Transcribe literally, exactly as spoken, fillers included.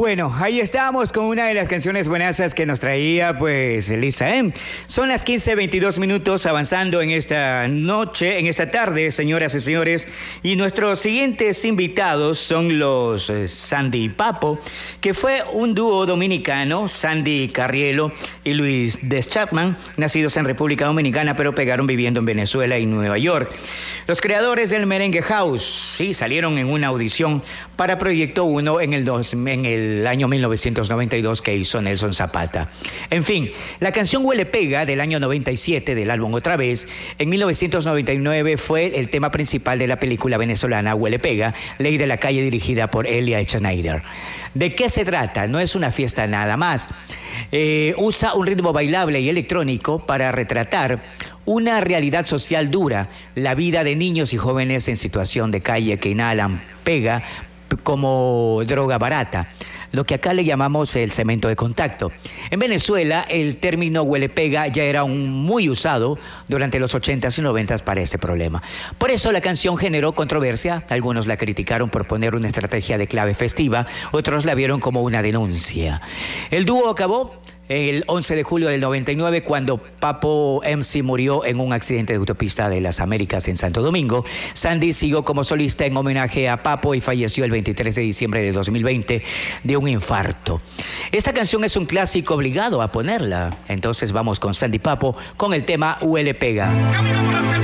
Bueno, ahí estábamos con una de las canciones buenazas que nos traía, pues, Lisa M. Son las quince veintidós minutos avanzando en esta noche, en esta tarde, señoras y señores. Y nuestros siguientes invitados son los eh, Sandy y Papo, que fue un dúo dominicano, Sandy Carrielo y Luis Deschapman, nacidos en República Dominicana, pero pegaron viviendo en Venezuela y Nueva York. Los creadores del Merengue House, sí, salieron en una audición para Proyecto uno en el, dos, en el año mil novecientos noventa y dos que hizo Nelson Zapata. En fin, la canción Huele Pega del año noventa y siete del álbum Otra Vez, en mil novecientos noventa y nueve fue el tema principal de la película venezolana Huele Pega, Ley de la Calle, dirigida por Elia Schneider. ¿De qué se trata? No es una fiesta nada más. Eh, usa un ritmo bailable y electrónico para retratar una realidad social dura, la vida de niños y jóvenes en situación de calle que inhalan pega como droga barata, lo que acá le llamamos el cemento de contacto. En Venezuela, el término huele pega ya era un muy usado durante los ochentas y noventas para este problema. Por eso la canción generó controversia. Algunos la criticaron por poner una estrategia de clave festiva, otros la vieron como una denuncia. El dúo acabó el once de julio del noventa y nueve, cuando Papo M C murió en un accidente de autopista de las Américas en Santo Domingo. Sandy siguió como solista en homenaje a Papo y falleció el veintitrés de diciembre de dos mil veinte de un infarto. Esta canción es un clásico, obligado a ponerla. Entonces vamos con Sandy Papo con el tema Huele Pega.